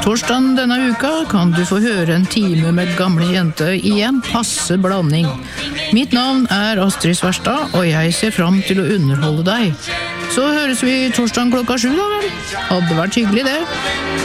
Torsdagen denne uka kan du få høre en time med gamle jente i en passe blanding. Mitt navn Astrid Svarstad, og jeg ser fram til å underholde deg. Så høres vi torsdagen klokka 7 da vel? Hadde vært hyggelig det.